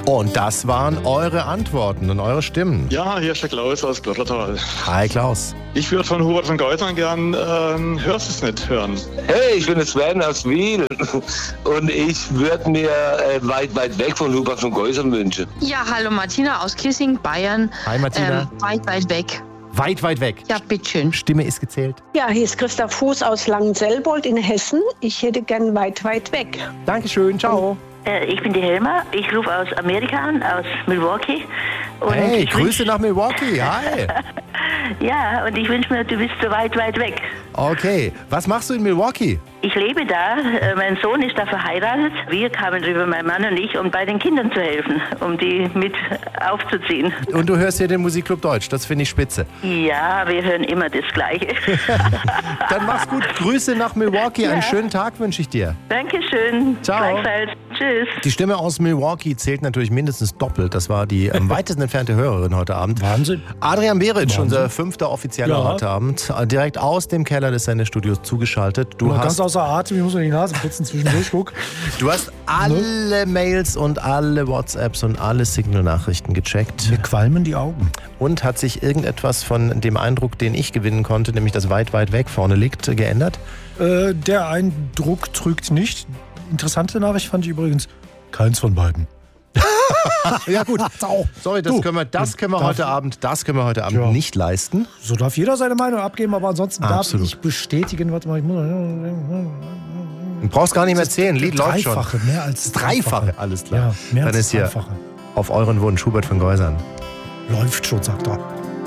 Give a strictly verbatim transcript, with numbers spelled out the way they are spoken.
Und das waren eure Antworten und eure Stimmen. Ja, hier ist der Klaus aus Glottertal. Hi Klaus. Ich würde von Hubert von Geusern gern ähm, Hörst es nicht hören. Hey, ich bin der Sven aus Wiel und ich würde mir äh, weit, weit weg von Hubert von Geusern wünschen. Ja, hallo Martina aus Kissing, Bayern. Hi Martina. Ähm, weit, weit weg. Weit, weit weg. Ja, bitteschön. Stimme ist gezählt. Ja, hier ist Christa Fuß aus Langenselbold in Hessen. Ich hätte gern weit, weit weg. Dankeschön, ciao. Äh, ich bin die Helma. Ich rufe aus Amerika an, aus Milwaukee. Und hey, ich Grüße wünsch... nach Milwaukee. Hi. Ja, und ich wünsche mir, du bist so weit, weit weg. Okay, was machst du in Milwaukee? Ich lebe da, mein Sohn ist da verheiratet. Wir kamen rüber, mein Mann und ich, um bei den Kindern zu helfen, um die mit aufzuziehen. Und du hörst hier den Musikclub Deutsch, das finde ich spitze. Ja, wir hören immer das Gleiche. Dann mach's gut, Grüße nach Milwaukee, Ja. einen schönen Tag wünsche ich dir. Dankeschön. Ciao. Gleichfalls. Tschüss. Die Stimme aus Milwaukee zählt natürlich mindestens doppelt. Das war die am weitesten entfernte Hörerin heute Abend. Wahnsinn. Adrian Beritsch, Wahnsinn. unser fünfter Offizieller Ja. heute Abend, direkt aus dem Keller des Sendestudios zugeschaltet. Du Mal hast, ganz außer Atem, ich muss mir die Nase putzen zwischendurch, guck. du hast alle Mails und alle WhatsApps und alle Signal-Nachrichten gecheckt. Mir qualmen die Augen. Und hat sich irgendetwas von dem Eindruck, den ich gewinnen konnte, nämlich dass weit, weit weg vorne liegt, geändert? Äh, der Eindruck trügt nicht. Interessante Nachricht fand ich übrigens, keins von beiden. Ja gut, sorry, das Du, können wir, das können wir darf- heute Abend, das können wir heute Abend Ja. nicht leisten. So darf jeder seine Meinung abgeben, aber ansonsten Absolut. darf ich bestätigen, warte mal, ich muss... Du brauchst gar nicht mehr zählen, Lied läuft schon. Dreifache, mehr als Dreifache, alles klar. Ja, mehr Dann als ist hier Dreifache. auf euren Wunsch Hubert von Geusern. Läuft schon, sagt er.